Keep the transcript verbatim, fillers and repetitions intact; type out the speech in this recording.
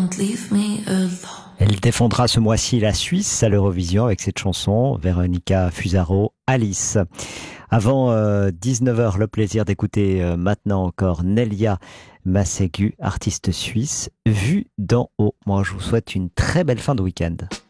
Don't leave me alone. Elle défendra ce mois-ci la Suisse à l'Eurovision avec cette chanson, Véronica Fusaro, Alice. Avant euh, dix-neuf heures, le plaisir d'écouter euh, maintenant encore Nelia Massegu, artiste suisse, vue d'en haut. Moi, je vous souhaite une très belle fin de week-end.